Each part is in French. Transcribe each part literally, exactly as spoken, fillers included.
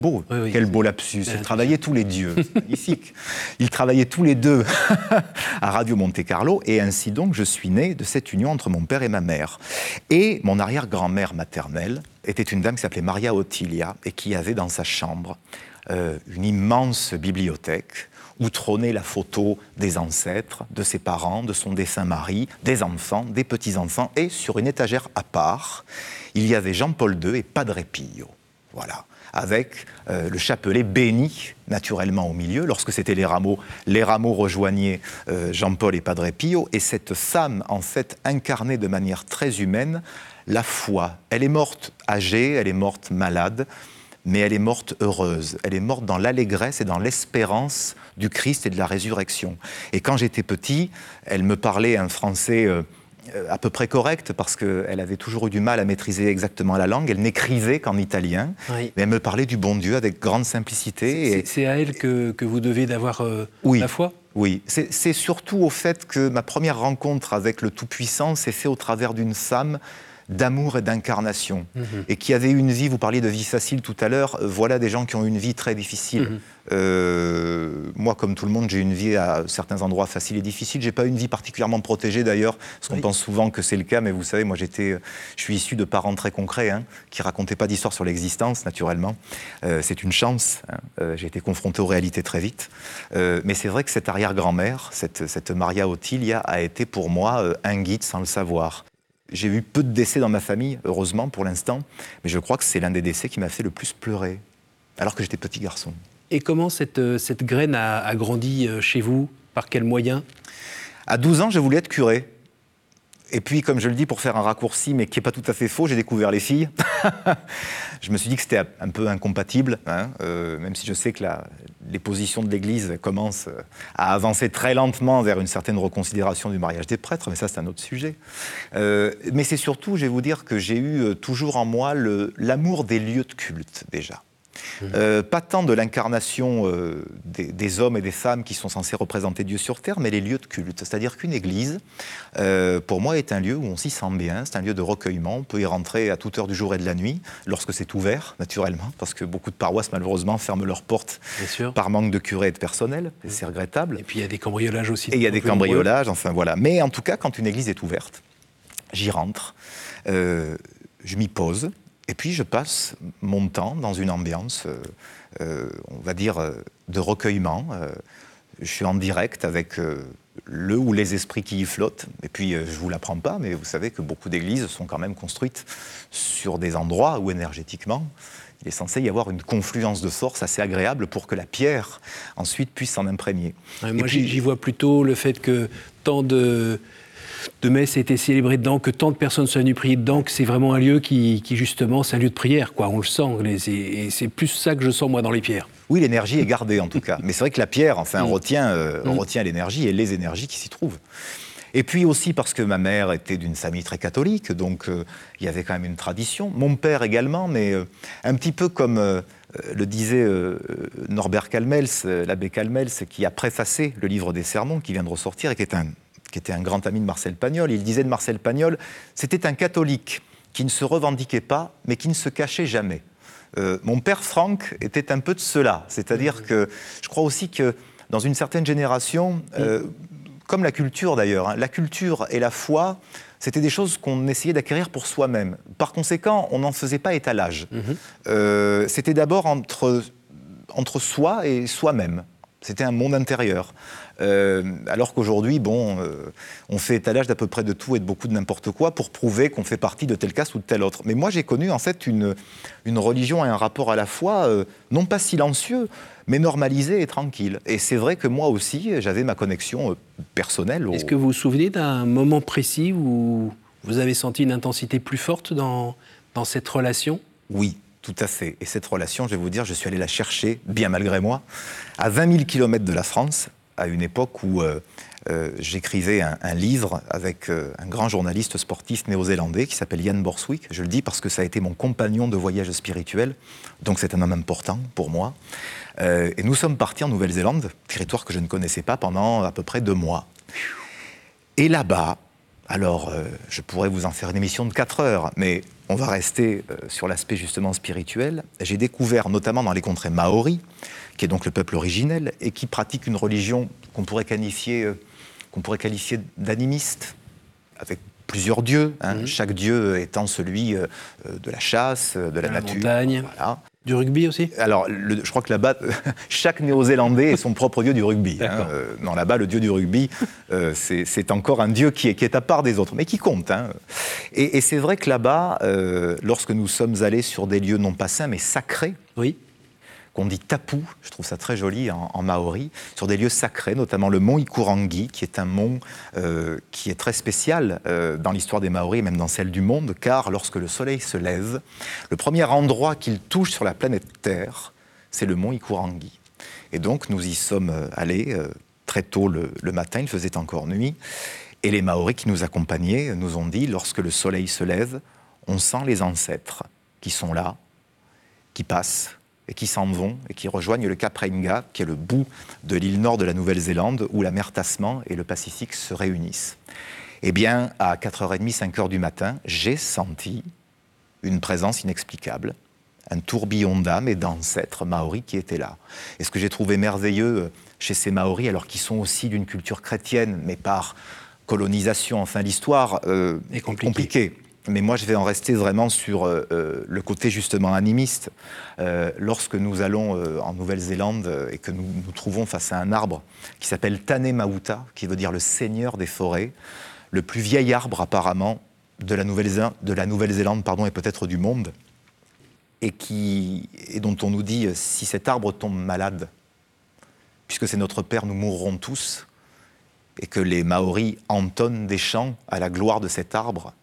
Beau, oui, oui, quel beau lapsus. Ils travaillaient tous les dieux, c'est magnifique. Ils travaillaient tous les deux à Radio Monte-Carlo, et ainsi donc je suis né de cette union entre mon père et ma mère. Et mon arrière-grand-mère maternelle était une dame qui s'appelait Maria Ottilia, et qui avait dans sa chambre euh, une immense bibliothèque où trônait la photo des ancêtres, de ses parents, de son défunt mari, des enfants, des petits-enfants, et sur une étagère à part, il y avait Jean-Paul deux et Padre Pio. Voilà. Avec euh, le chapelet béni, naturellement, au milieu. Lorsque c'était les rameaux, les rameaux rejoignaient euh, Jean-Paul et Padre Pio. Et cette femme, en fait, incarnait de manière très humaine la foi. Elle est morte âgée, elle est morte malade, mais elle est morte heureuse. Elle est morte dans l'allégresse et dans l'espérance du Christ et de la résurrection. Et quand j'étais petit, elle me parlait un français Euh, à peu près correcte, parce qu'elle avait toujours eu du mal à maîtriser exactement la langue. Elle n'écrivait qu'en italien, oui. Mais elle me parlait du bon Dieu avec grande simplicité. C'est, et... c'est à elle que, que vous devez d'avoir euh, oui. la foi ? Oui, c'est, c'est surtout au fait que ma première rencontre avec le Tout-Puissant s'est faite au travers d'une femme d'amour et d'incarnation, mmh. et qui avait une vie, vous parliez de vie facile tout à l'heure, voilà des gens qui ont une vie très difficile. Mmh. Euh, moi, comme tout le monde, j'ai une vie à certains endroits facile et difficile. J'ai pas une vie particulièrement protégée d'ailleurs, parce qu'on oui. pense souvent que c'est le cas, mais vous savez, moi j'étais, je suis issu de parents très concrets, hein, qui racontaient pas d'histoire sur l'existence, naturellement. Euh, c'est une chance, hein. euh, j'ai été confronté aux réalités très vite. Euh, mais c'est vrai que cette arrière-grand-mère, cette, cette Maria Ottilia, a été pour moi euh, un guide sans le savoir. J'ai eu peu de décès dans ma famille, heureusement pour l'instant, mais je crois que c'est l'un des décès qui m'a fait le plus pleurer, alors que j'étais petit garçon. Et comment cette, cette graine a, a grandi chez vous ? Par quels moyens ? À douze ans, je voulais être curé. Et puis, comme je le dis, pour faire un raccourci, mais qui n'est pas tout à fait faux, j'ai découvert les filles. Je me suis dit que c'était un peu incompatible, hein, euh, même si je sais que la, les positions de l'Église commencent à avancer très lentement vers une certaine reconsidération du mariage des prêtres, mais ça, c'est un autre sujet. Euh, mais c'est surtout, je vais vous dire, que j'ai eu toujours en moi le, l'amour des lieux de culte, déjà. Mmh. Euh, pas tant de l'incarnation euh, des, des hommes et des femmes qui sont censés représenter Dieu sur terre, mais les lieux de culte. C'est-à-dire qu'une église, euh, pour moi, est un lieu où on s'y sent bien, c'est un lieu de recueillement. On peut y rentrer à toute heure du jour et de la nuit, lorsque c'est ouvert, naturellement, parce que beaucoup de paroisses, malheureusement, ferment leurs portes par manque de curés et de personnel. Mmh. C'est regrettable. Et puis il y a des cambriolages aussi. Et il y a des cambriolages, enfin voilà. Mais en tout cas, quand une église est ouverte, j'y rentre, euh, je m'y pose. Et puis je passe mon temps dans une ambiance, euh, euh, on va dire, euh, de recueillement. Euh, je suis en direct avec euh, le ou les esprits qui y flottent. Et puis euh, je ne vous l'apprends pas, mais vous savez que beaucoup d'églises sont quand même construites sur des endroits où énergétiquement, il est censé y avoir une confluence de force assez agréable pour que la pierre ensuite puisse s'en imprégner. Ouais, moi puis, j'y vois plutôt le fait que tant de... de messes a été célébré dedans, que tant de personnes sont venues prier dedans, que c'est vraiment un lieu qui, qui justement, c'est un lieu de prière, quoi. On le sent, et c'est plus ça que je sens, moi, dans les pierres. Oui, l'énergie est gardée, en tout cas. Mais c'est vrai que la pierre, enfin, mmh. retient, euh, mmh. retient l'énergie et les énergies qui s'y trouvent. Et puis aussi parce que ma mère était d'une famille très catholique, donc euh, il y avait quand même une tradition. Mon père également, mais euh, un petit peu comme euh, le disait euh, Norbert Calmels, l'abbé Calmels, qui a préfacé le livre des Sermons, qui vient de ressortir, et qui est un... qui était un grand ami de Marcel Pagnol. Il disait de Marcel Pagnol, c'était un catholique qui ne se revendiquait pas, mais qui ne se cachait jamais. Euh, mon père Franck était un peu de cela, c'est-à-dire mmh. que je crois aussi que dans une certaine génération, euh, mmh. comme la culture d'ailleurs, hein, la culture et la foi, c'était des choses qu'on essayait d'acquérir pour soi-même. Par conséquent, on n'en faisait pas étalage. Mmh. Euh, c'était d'abord entre, entre soi et soi-même. C'était un monde intérieur. Euh, alors qu'aujourd'hui, bon, euh, on fait étalage d'à peu près de tout et de beaucoup de n'importe quoi pour prouver qu'on fait partie de telle caste ou de telle autre. Mais moi, j'ai connu en fait une, une religion et un rapport à la foi, euh, non pas silencieux, mais normalisé et tranquille. Et c'est vrai que moi aussi, j'avais ma connexion euh, personnelle. Au... Est-ce que vous vous souvenez d'un moment précis où vous avez senti une intensité plus forte dans, dans cette relation ? Oui. Tout à fait. Et cette relation, je vais vous dire, je suis allé la chercher, bien malgré moi, à vingt mille kilomètres de la France, à une époque où euh, euh, j'écrivais un, un livre avec euh, un grand journaliste sportif néo-zélandais qui s'appelle Ian Borswick. Je le dis parce que ça a été mon compagnon de voyage spirituel, donc c'est un homme important pour moi. Euh, et nous sommes partis en Nouvelle-Zélande, territoire que je ne connaissais pas, pendant à peu près deux mois. Et là-bas, Alors, euh, je pourrais vous en faire une émission de quatre heures, mais on va rester euh, sur l'aspect justement spirituel. J'ai découvert, notamment dans les contrées maoris, qui est donc le peuple originel, et qui pratique une religion qu'on pourrait qualifier, euh, qu'on pourrait qualifier d'animiste, avec plusieurs dieux, hein, mmh. chaque dieu étant celui euh, de la chasse, de la, la nature. Montagne. Voilà. Du rugby aussi ? Alors, le, je crois que là-bas, chaque Néo-Zélandais est son propre dieu du rugby. Hein. Euh, non, là-bas, le dieu du rugby, euh, c'est, c'est encore un dieu qui est, qui est à part des autres, mais qui compte. Hein. Et, et c'est vrai que là-bas, euh, lorsque nous sommes allés sur des lieux non pas saints, mais sacrés, oui. qu'on dit tapu, je trouve ça très joli en, en maori, sur des lieux sacrés, notamment le mont Ikurangi, qui est un mont euh, qui est très spécial euh, dans l'histoire des Maoris, et même dans celle du monde, car lorsque le soleil se lève, le premier endroit qu'il touche sur la planète Terre, c'est le mont Ikurangi. Et donc nous y sommes allés euh, très tôt le, le matin, il faisait encore nuit, et les Maoris qui nous accompagnaient nous ont dit, lorsque le soleil se lève, on sent les ancêtres qui sont là, qui passent, et qui s'en vont et qui rejoignent le Cap Reinga, qui est le bout de l'île nord de la Nouvelle-Zélande, où la mer Tasman et le Pacifique se réunissent. Eh bien, à quatre heures trente, cinq heures du matin, j'ai senti une présence inexplicable, un tourbillon d'âmes et d'ancêtres maoris qui étaient là. Et ce que j'ai trouvé merveilleux chez ces Maoris, alors qu'ils sont aussi d'une culture chrétienne, mais par colonisation, enfin l'histoire euh, est compliquée. compliquée. Mais moi, je vais en rester vraiment sur euh, le côté justement animiste. Euh, lorsque nous allons euh, en Nouvelle-Zélande euh, et que nous nous trouvons face à un arbre qui s'appelle Tane Mauta, qui veut dire le seigneur des forêts, le plus vieil arbre apparemment de la Nouvelle-Zélande, de la Nouvelle-Zélande pardon, et peut-être du monde, et, qui, et dont on nous dit, si cet arbre tombe malade, puisque c'est notre père, nous mourrons tous, et que les Maoris entonnent des chants à la gloire de cet arbre,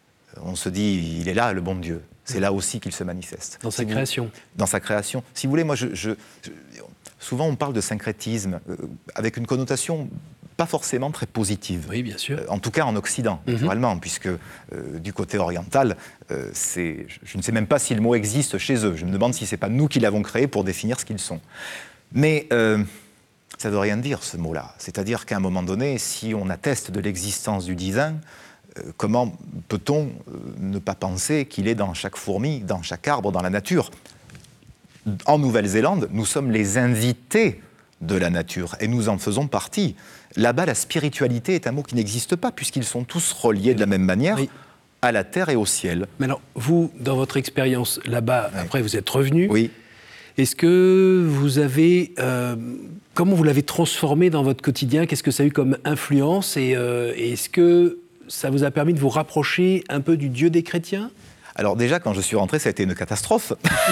on se dit, il est là, le bon Dieu. C'est là aussi qu'il se manifeste. Dans sa si création. Vous, dans sa création. Si vous voulez, moi, je, je, je, souvent on parle de syncrétisme, euh, avec une connotation pas forcément très positive. Oui, bien sûr. Euh, en tout cas en Occident, mm-hmm. naturellement, puisque euh, du côté oriental, euh, c'est, je, je ne sais même pas si le mot existe chez eux. Je me demande si ce n'est pas nous qui l'avons créé pour définir ce qu'ils sont. Mais euh, ça ne veut rien dire, ce mot-là. C'est-à-dire qu'à un moment donné, si on atteste de l'existence du divin, comment peut-on ne pas penser qu'il est dans chaque fourmi, dans chaque arbre, dans la nature ? En Nouvelle-Zélande, nous sommes les invités de la nature et nous en faisons partie. Là-bas, la spiritualité est un mot qui n'existe pas puisqu'ils sont tous reliés de la même manière oui. à la terre et au ciel. Mais alors, vous, dans votre expérience là-bas, oui. après vous êtes revenu, oui. est-ce que vous avez... Euh, comment vous l'avez transformé dans votre quotidien ? Qu'est-ce que ça a eu comme influence et, euh, et est-ce que ça vous a permis de vous rapprocher un peu du Dieu des chrétiens ? Alors déjà, quand je suis rentré, ça a été une catastrophe.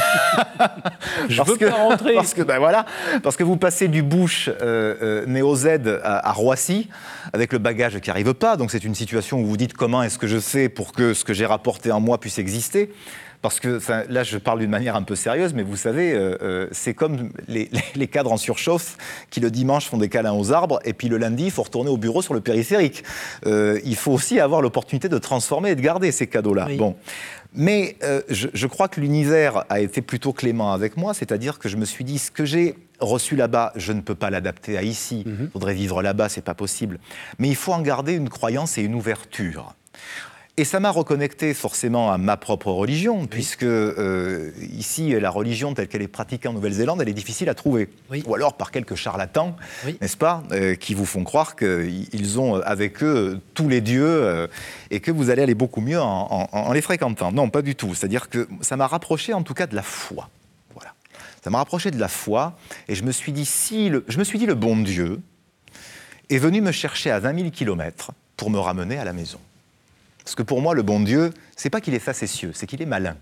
je ne veux que, pas rentrer. Parce que, ben voilà, parce que vous passez du Bush euh, euh, Néo-Z à, à Roissy, avec le bagage qui n'arrive pas. Donc c'est une situation où vous dites comment est-ce que je fais pour que ce que j'ai rapporté en moi puisse exister. Parce que ça, là, je parle d'une manière un peu sérieuse, mais vous savez, euh, euh, c'est comme les, les, les cadres en surchauffe qui, le dimanche, font des câlins aux arbres, et puis le lundi, il faut retourner au bureau sur le périphérique. Euh, il faut aussi avoir l'opportunité de transformer et de garder ces cadeaux-là. Oui. Bon. Mais euh, je, je crois que l'univers a été plutôt clément avec moi, c'est-à-dire que je me suis dit, ce que j'ai reçu là-bas, je ne peux pas l'adapter à ici. Il mm-hmm. faudrait vivre là-bas, c'est pas possible. Mais il faut en garder une croyance et une ouverture. Et ça m'a reconnecté forcément à ma propre religion, oui. puisque euh, ici, la religion telle qu'elle est pratiquée en Nouvelle-Zélande, elle est difficile à trouver. Oui. Ou alors par quelques charlatans, oui. n'est-ce pas, euh, qui vous font croire qu'ils ont avec eux tous les dieux euh, et que vous allez aller beaucoup mieux en, en, en les fréquentant. Non, pas du tout. C'est-à-dire que ça m'a rapproché en tout cas de la foi. Voilà. Ça m'a rapproché de la foi et je me suis dit, si le, je me suis dit, le bon Dieu est venu me chercher à vingt mille kilomètres pour me ramener à la maison. Parce que pour moi, le bon Dieu, c'est pas qu'il est facétieux, c'est qu'il est malin.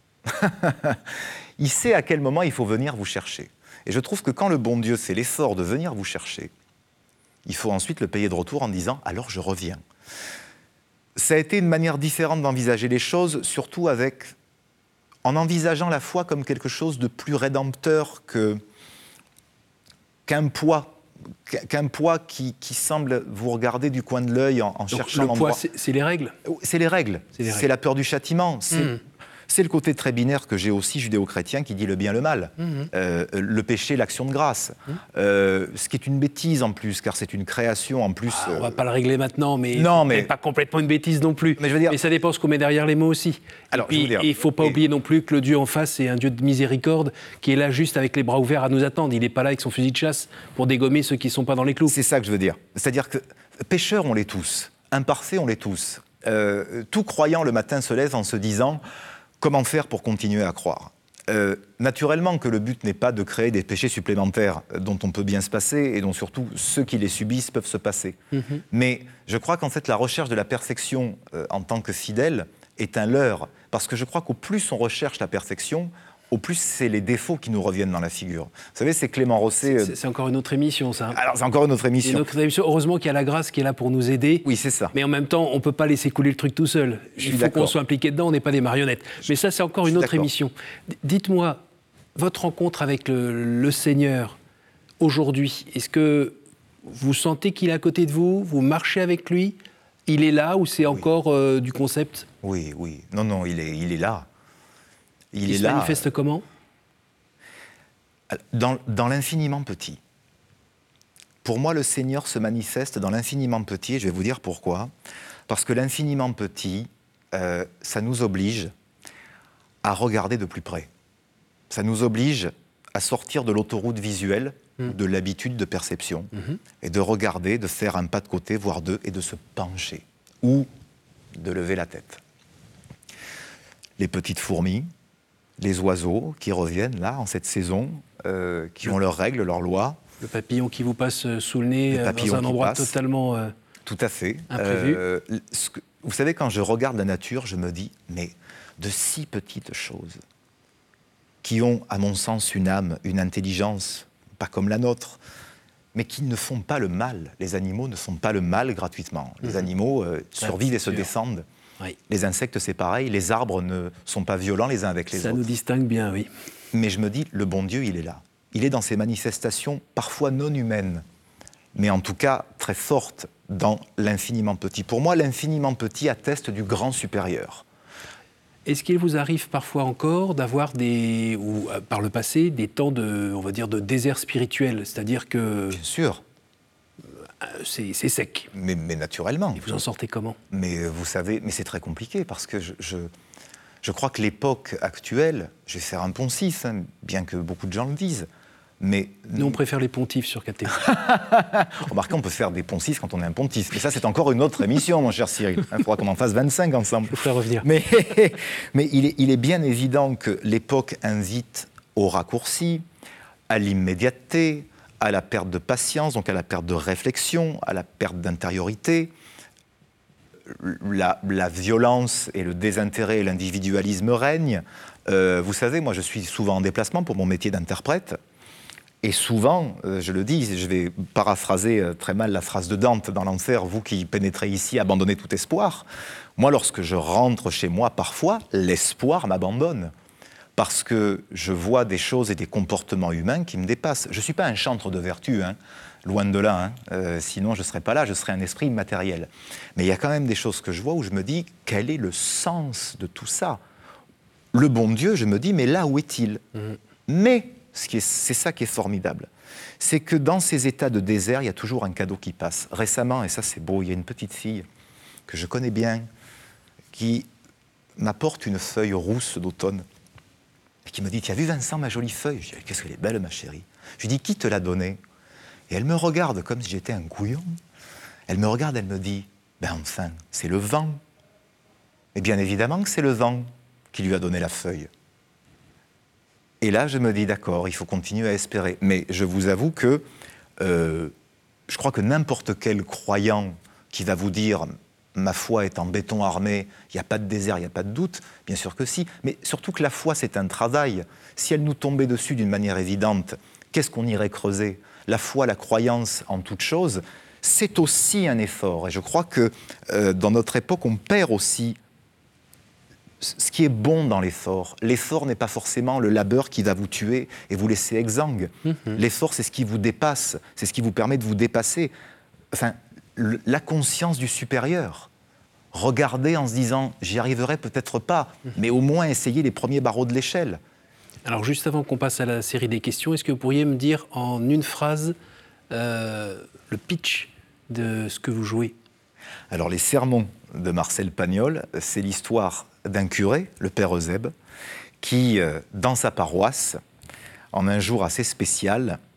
Il sait à quel moment il faut venir vous chercher. Et je trouve que quand le bon Dieu fait l'effort de venir vous chercher, il faut ensuite le payer de retour en disant « alors je reviens ». Ça a été une manière différente d'envisager les choses, surtout avec, en envisageant la foi comme quelque chose de plus rédempteur que, qu'un poids. qu'un poids qui, qui semble vous regarder du coin de l'œil en, en Donc, cherchant le l'endroit. poids, c'est, c'est les règles ? C'est les règles. C'est, les règles. C'est la peur du châtiment. C'est, mmh. C'est le côté très binaire que j'ai aussi judéo-chrétien qui dit le bien, le mal. Mmh. Euh, le péché, l'action de grâce. Mmh. Euh, ce qui est une bêtise en plus, car c'est une création en plus. Ah, on ne va pas le régler maintenant, mais, non, mais... pas complètement une bêtise non plus. Mais, je veux dire... mais ça dépend ce qu'on met derrière les mots aussi. Alors, et puis, il ne faut pas et... oublier non plus que le Dieu en face, c'est un Dieu de miséricorde qui est là juste avec les bras ouverts à nous attendre. Il n'est pas là avec son fusil de chasse pour dégommer ceux qui ne sont pas dans les clous. C'est ça que je veux dire. C'est-à-dire que pécheurs, on l'est tous. Imparfaits, on l'est tous. Euh, tout croyant le matin se lève en se disant comment faire pour continuer à croire. Euh, naturellement que le but n'est pas de créer des péchés supplémentaires dont on peut bien se passer et dont surtout ceux qui les subissent peuvent se passer. Mmh. Mais je crois qu'en fait la recherche de la perfection euh, en tant que fidèle est un leurre, parce que je crois qu'au plus on recherche la perfection, au plus c'est les défauts qui nous reviennent dans la figure. Vous savez, c'est Clément Rosset... C'est, c'est encore une autre émission, ça. Alors, c'est encore une autre émission. Une autre émission. Heureusement qu'il y a la grâce qui est là pour nous aider. Oui, c'est ça. Mais en même temps, on ne peut pas laisser couler le truc tout seul. Je Il faut d'accord. qu'on soit impliqué dedans, on n'est pas des marionnettes. Je, Mais ça, c'est encore une autre d'accord. émission. D- dites-moi, votre rencontre avec le, le Seigneur, aujourd'hui, est-ce que vous sentez qu'il est à côté de vous? Vous marchez avec lui? Il est là ou c'est encore oui. euh, du concept? Oui, oui. Non, non, il est, il est là. Il, il est se là. manifeste comment? Dans, dans l'infiniment petit. Pour moi, le Seigneur se manifeste dans l'infiniment petit, et je vais vous dire pourquoi. Parce que l'infiniment petit, euh, ça nous oblige à regarder de plus près. Ça nous oblige à sortir de l'autoroute visuelle, mmh. de l'habitude de perception, mmh. et de regarder, de faire un pas de côté, voire deux, et de se pencher, ou de lever la tête. Les petites fourmis, les oiseaux qui reviennent là, en cette saison, euh, qui ont leurs règles, leurs lois. Le papillon qui vous passe sous le nez le dans un endroit passe. totalement euh, Tout à fait. imprévu. Euh, ce que, vous savez, quand je regarde la nature, je me dis, mais de si petites choses, qui ont, à mon sens, une âme, une intelligence, pas comme la nôtre, mais qui ne font pas le mal. Les animaux ne font pas le mal gratuitement. Les mmh. animaux euh, survivent et se défendent. Oui. Les insectes, c'est pareil. Les arbres ne sont pas violents les uns avec les Ça autres. Ça nous distingue bien, oui. Mais je me dis, le bon Dieu, il est là. Il est dans ses manifestations, parfois non humaines, mais en tout cas très fortes dans l'infiniment petit. Pour moi, l'infiniment petit atteste du grand supérieur. Est-ce qu'il vous arrive parfois encore d'avoir des, ou euh, par le passé, des temps de, on va dire, de désert spirituel, c'est-à-dire que... Bien sûr. Euh, c'est, c'est sec. Mais, mais naturellement. Et vous en sortez comment? Mais vous savez, mais c'est très compliqué parce que je, je, je crois que l'époque actuelle, je vais faire un poncif, hein, bien que beaucoup de gens le disent, mais... Nous, on préfère les pontifs sur K T. Remarquez, on peut faire des poncifs quand on est un pontife. Mais ça, c'est encore une autre émission, mon cher Cyril. Il faudra qu'on en fasse vingt-cinq ensemble. Je vous ferai revenir. Mais, mais il, est, il est bien évident que l'époque invite au raccourci, à l'immédiateté, à la perte de patience, donc à la perte de réflexion, à la perte d'intériorité. La, la violence et le désintérêt et l'individualisme règnent. Euh, vous savez, moi, je suis souvent en déplacement pour mon métier d'interprète. Et souvent, euh, je le dis, je vais paraphraser euh, très mal la phrase de Dante dans l'enfer, vous qui pénétrez ici, abandonnez tout espoir. Moi, lorsque je rentre chez moi, parfois, l'espoir m'abandonne. Parce que je vois des choses et des comportements humains qui me dépassent. Je ne suis pas un chantre de vertu, hein, loin de là, hein, euh, sinon je ne serais pas là, je serais un esprit immatériel. Mais il y a quand même des choses que je vois où je me dis, quel est le sens de tout ça? Le bon Dieu, je me dis, mais là, où est-il? mmh. Mais... Ce qui est, c'est ça qui est formidable, c'est que dans ces états de désert, il y a toujours un cadeau qui passe. Récemment, et ça c'est beau, il y a une petite fille que je connais bien, qui m'apporte une feuille rousse d'automne, et qui me dit, tu as vu Vincent, ma jolie feuille? Je dis, qu'est-ce qu'elle est belle, ma chérie. Je lui dis, qui te l'a donnée? Et elle me regarde comme si j'étais un couillon. Elle me regarde, elle me dit, ben enfin, c'est le vent. Et bien évidemment que c'est le vent qui lui a donné la feuille. Et là, je me dis, d'accord, il faut continuer à espérer. Mais je vous avoue que euh, je crois que n'importe quel croyant qui va vous dire « ma foi est en béton armé, il n'y a pas de désert, il n'y a pas de doute », bien sûr que si. Mais surtout que la foi, c'est un travail. Si elle nous tombait dessus d'une manière évidente, qu'est-ce qu'on irait creuser? La foi, la croyance en toute chose, c'est aussi un effort. Et je crois que euh, dans notre époque, on perd aussi ce qui est bon dans l'effort. L'effort n'est pas forcément le labeur qui va vous tuer et vous laisser exsangue. Mmh. L'effort, c'est ce qui vous dépasse, c'est ce qui vous permet de vous dépasser. Enfin, le, la conscience du supérieur. regarder en se disant « j'y arriverai peut-être pas, mais au moins essayer les premiers barreaux de l'échelle ». Alors juste avant qu'on passe à la série des questions, est-ce que vous pourriez me dire en une phrase euh, le pitch de ce que vous jouez? Alors les sermons de Marcel Pagnol, c'est l'histoire d'un curé, le père Eusèbe, qui, euh, dans sa paroisse, en un jour assez spécial,